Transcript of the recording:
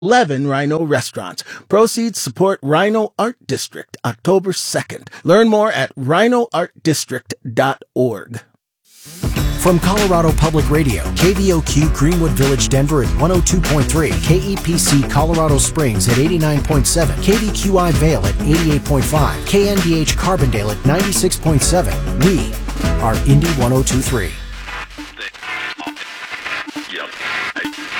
11 Rhino restaurants. Proceeds support Rhino Art District, October 2nd. Learn more at rhinoartdistrict.org. From Colorado Public Radio, KVOQ Greenwood Village, Denver at 102.3, KEPC Colorado Springs at 89.7, KVQI Vail at 88.5, KNDH Carbondale at 96.7. We are Indy 102.3.